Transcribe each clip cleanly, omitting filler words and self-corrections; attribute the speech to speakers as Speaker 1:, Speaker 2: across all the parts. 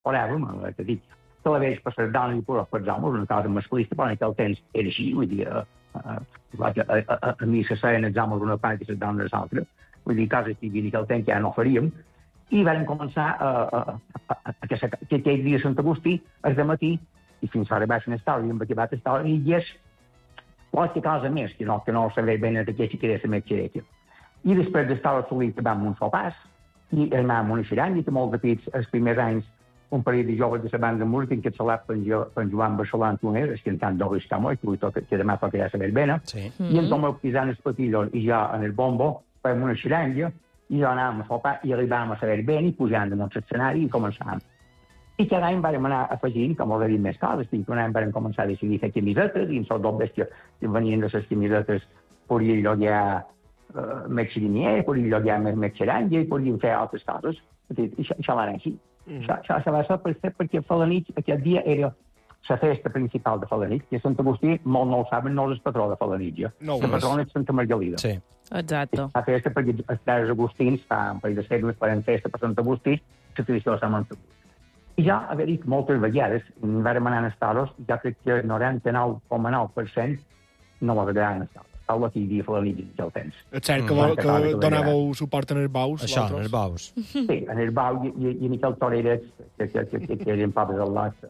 Speaker 1: whatever, t'he dit, te la veig per les dones i per els homes, una cosa masclista, però en aquell temps era així, vull dir, a mi se seien els homes una part i les dones l'altra, vull dir, coses que en aquell temps ja no faríem, i vam començar que aquell dia de Sant Agustí, el de matí, i fins ara vaig estar, i amb acabat estar, i és qualque cosa més, que no sabia ben de què si queria ser més xereca. I després d'estar assolit vam un sopars, i anàvem a una xeranya, que molt de pits, els primers anys, un parell de joves de la banda música encapçalat per Joan Barcelà Antonés, el cantant d'Olis Camó, que demà tocarà la verbena, i en Tomeu Pisant el Patillon i jo en el bombo, fèiem una xeranya, i jo anàvem a sopar i arribàvem a la verbena i pujant damunt l'escenari i començàvem. I cada any vam anar afegint, com us he dit, més coses. Fins que un any vam començar a decidir fer camisetes, i en els dos bèsties que venien de les camisetes podien llogar més xerinier, podien llogar més xeranya i podien fer altres coses. I això va anar així. Això va ser perquè Falanich aquest dia era la festa principal de Falanich, que a Sant Agustí, molt no ho saben, no és el patró de Falanich. El patró és Santa Margalida.
Speaker 2: Sí.
Speaker 3: Exacte.
Speaker 1: La festa perquè els pares agustins fa un parell de segles fan festa per Sant Agustí, la tradició de Sant Agustí. I ja, a veure, moltes vegades, vam anar a estar-los, ja crec que 99,9% no m'agradaran estar-los. Estava aquí dia Falanich en el temps.
Speaker 4: És cert que donàveu suport en els baus?
Speaker 2: Això, en els baus.
Speaker 1: Sí, en el bau i en aquell toreres que eren pobres al lot,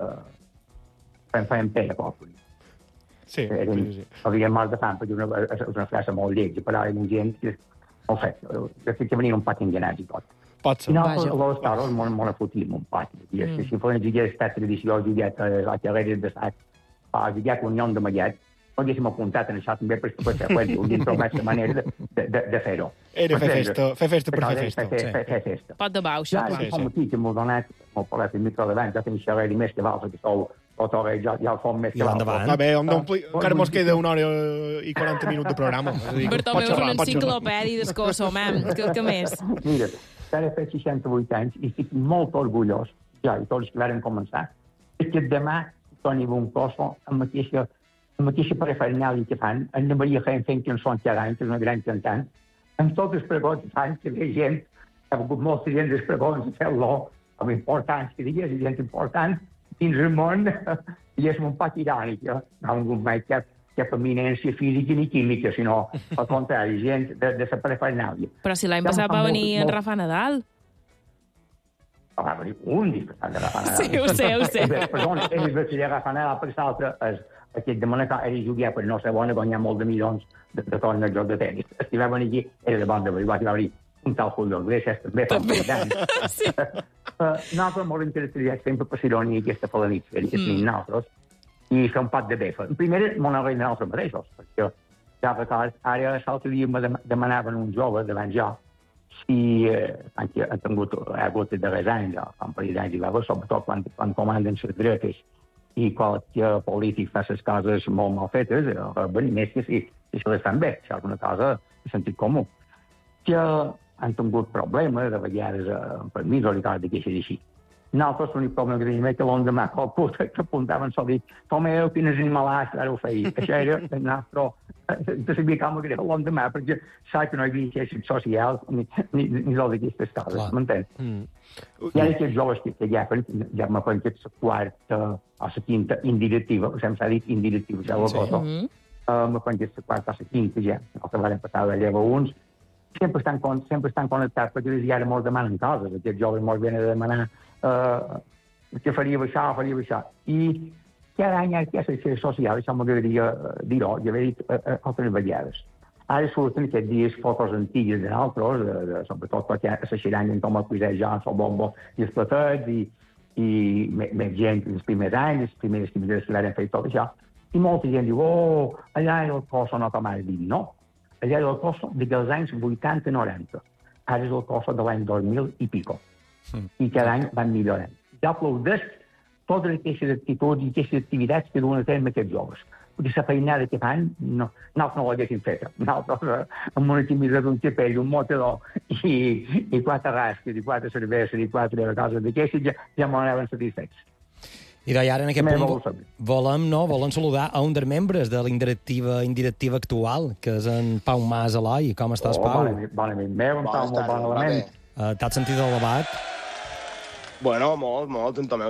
Speaker 1: feien pena poc.
Speaker 4: Sí.
Speaker 1: Havien mort de fam, perquè una frase molt lletja, però hi ha gent que, no sé, que venien un pot enganats i tot.
Speaker 4: Pot ser.
Speaker 1: I nosaltres, a l'Estarros, molt fotíem un pot. I si fos aquesta tradició, jugat a les carreres de sac, jugat un llon de mallet, no haguéssim apuntat en això també per ser un dintre la manera de fer-ho.
Speaker 4: Era fer festa per fer festa.
Speaker 1: Fer festa.
Speaker 3: Pot de bau,
Speaker 1: ja, com aquí, que m'ho donat, m'ho parlat el micro davant, ja tenim xerrari més que vosaltres, que sou ja el som més que vosaltres.
Speaker 4: Va bé, encara mos queda 1 hora i 40 minuts de programa.
Speaker 3: Bartomeu és una enciclopèdia d'escosso, mam, què més?
Speaker 1: Mira, ara fa 68 anys i estic molt orgullós, ja, i tots que varen començar, és que demà Toni Boncoso, amb la mateixa parafernàlia que fan, en la Maria Jaén fent cançons cada any, que és una gran cantant, amb tots els pregons que fan, que ve gent, ha hagut molta gent dels pregons a fer-lo, amb importants, que digues, gent important, dins el món, i és un poc irònic, no ha hagut mai cap eminència física ni química, sinó, al contrari, gent de la parafernàlia.
Speaker 3: Però si l'any passat va venir en Rafa Nadal.
Speaker 1: Va venir un disfressat de Rafa Nadal.
Speaker 3: Sí, ho sé.
Speaker 1: Perdona, el vestit de Rafa Nadal, per l'altre, aquest de Monaco era jugar per no ser bona, guanyar molt de milions de torn al joc de tenis. El que va venir aquí era de bon de veritat, va venir un tal Julio Iglesias, també fa un parell d'anys.
Speaker 3: Sí.
Speaker 1: Nosaltres molt interessats sempre per Sironi i aquesta Falanich, que tenim nosaltres, i fer un pot de befa. Primer, molt agraïm de nosaltres mateixos, perquè ja record, ara l'altre dia me demanaven un jove davant jo, si ha hagut de darrers anys, fa un parell d'anys, sobretot quan comanden les dretes, i qualsevol polític fa les coses molt mal fetes, venir més que si se les fan bé. Això és una cosa de sentit comú. Que han tingut problemes, de vegades, per mi, i coses d'aquestes així. Nosaltres, l'únic problema que tenim és que l'endemà qualcú que apuntaven sol dir Tomeu, quines animalats, ara ho feia. Això era el nostre... De saber com m'agrada l'endemà, perquè sap que no hi havia xarxes socials ni tot d'aquestes coses, m'entens? Hi ha aquests joves que ja m'ha penjat la quarta o la quinta indirectiva, s'ha dit indirectiva, ja ho poso. M'ha penjat la quarta o la quinta ja, nosaltres vam passar de lleva uns, sempre estan connectats, perquè des d'ara molts demanen coses, aquests joves molts venen a demanar que faria això, i cada any hi ha aquesta social, això m'agradaria dir-ho, ja he dit altres vegades. Ara surten aquests dies fotos antigues de nosaltres, sobretot perquè a la xeranya en Tomeu Cuisat ja, el bombo i els platets, i més gent els primers anys, les primeres camisetes que l'han fet tot això, i molta gent diu, allà era el coso, no com ara dic, no. Allà era el coso dels anys 80-90. Ara és el coso de l'any 2000 i pico. I cada any van millorant. Ja aplaudeix totes aquestes actituds i aquestes activitats que duen a terme aquests joves. Perquè la feinada que fan, nosaltres no l'haguéssim fet. Nosaltres, amb una camisa d'un capell, un motador, i 4 rasques, i 4 cerveses, i 4 coses d'aquestes, ja m'ho anaven satisfets.
Speaker 2: I ara, en aquest punt, volem saludar a un dels membres de la indirectiva actual, que és en Pau Mas Eloi. Com estàs, Pau?
Speaker 1: Bon amic meu, en Pau, molt bon element.
Speaker 2: T'has sentit elevat?
Speaker 4: Bueno, molt, en Tomeu